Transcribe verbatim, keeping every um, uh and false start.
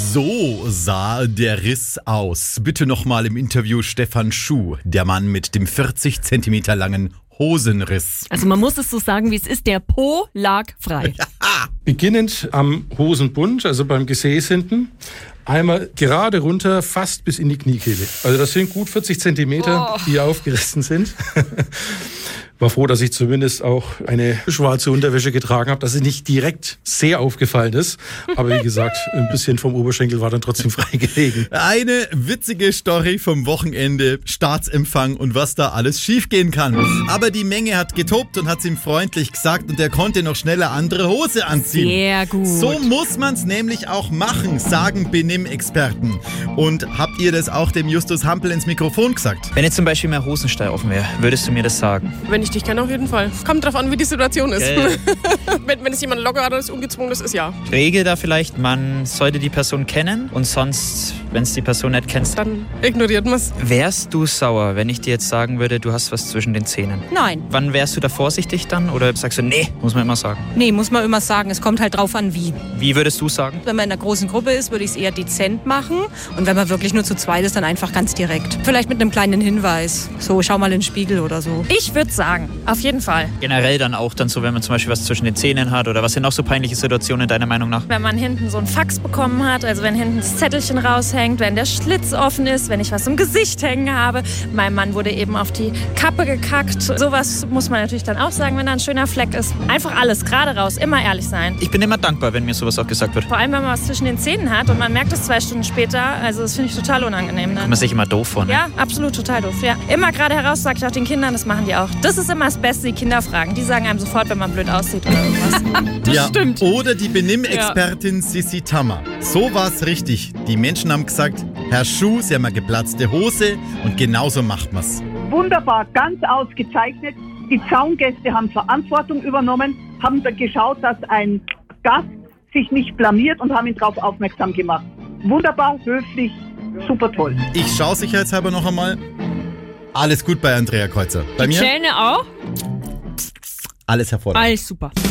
So sah der Riss aus. Bitte nochmal im Interview Stefan Schuh, der Mann mit dem vierzig Zentimeter langen Hosenriss. Also man muss es so sagen, wie es ist, der Po lag frei. Beginnend am Hosenbund, also beim Gesäß hinten, einmal gerade runter, fast bis in die Kniekehle. Also das sind gut vierzig Zentimeter, oh. die aufgerissen sind. War froh, dass ich zumindest auch eine schwarze Unterwäsche getragen habe, dass sie nicht direkt sehr aufgefallen ist. Aber wie gesagt, ein bisschen vom Oberschenkel war dann trotzdem frei gelegen. Eine witzige Story vom Wochenende, Staatsempfang und was da alles schiefgehen kann. Aber die Menge hat getobt und hat es ihm freundlich gesagt und er konnte noch schneller andere Hose anziehen. Sehr gut. So muss man es nämlich auch machen, sagen Benimm-Experten. Und habt ihr das auch dem Justus Hampel ins Mikrofon gesagt? Wenn jetzt zum Beispiel mehr Hosenstall offen wäre, würdest du mir das sagen? Wenn ich dich kenne, auf jeden Fall. Kommt drauf an, wie die Situation ist. wenn, wenn es jemand locker oder ungezwungen ist, ist ja. Regel da vielleicht, man sollte die Person kennen und sonst, wenn es die Person nicht kennst, dann ignoriert man es. Wärst du sauer, wenn ich dir jetzt sagen würde, du hast was zwischen den Zähnen? Nein. Wann wärst du da vorsichtig dann oder sagst du, nee, muss man immer sagen? Nee, muss man immer sagen. Es kommt halt drauf an, wie. Wie würdest du sagen? Wenn man in einer großen Gruppe ist, würde ich es eher dezent machen. Und wenn man wirklich nur zu zweit ist, dann einfach ganz direkt. Vielleicht mit einem kleinen Hinweis. So, schau mal in den Spiegel oder so. Ich würde sagen, auf jeden Fall. Generell dann auch dann so, wenn man zum Beispiel was zwischen den Zähnen hat oder was sind noch so peinliche Situationen deiner Meinung nach? Wenn man hinten so ein Fax bekommen hat, also wenn hinten das Zettelchen raushängt, wenn der Schlitz offen ist, wenn ich was im Gesicht hängen habe. Mein Mann wurde eben auf die Kappe gekackt. Sowas muss man natürlich dann auch sagen, wenn da ein schöner Fleck ist. Einfach alles, gerade raus, immer ehrlich sein. Ich bin immer dankbar, wenn mir sowas auch gesagt wird. Vor allem, wenn man was zwischen den Zähnen hat und man merkt es zwei Stunden später, also das finde ich total unangenehm. Dann. Kommt man sich immer doof vor, ne? Ja, absolut total doof. Ja. Immer gerade heraus, sage ich auch den Kindern, das machen die auch. Das ist immer das Beste, die Kinder fragen. Die sagen einem sofort, wenn man blöd aussieht oder irgendwas. Das ja, stimmt. Oder die Benimm-Expertin ja. Sissi Tammer. So war es richtig. Die Menschen haben gesagt, Herr Schuh, Sie haben eine geplatzte Hose und genauso macht man's. Wunderbar, ganz ausgezeichnet. Die Zaungäste haben Verantwortung übernommen, haben geschaut, dass ein Gast sich nicht blamiert und haben ihn darauf aufmerksam gemacht. Wunderbar, höflich, super toll. Ich schaue sicherheitshalber noch einmal. Alles gut bei Andrea Kreuzer. Bei die mir? Zähne auch? Alles hervorragend. Alles super.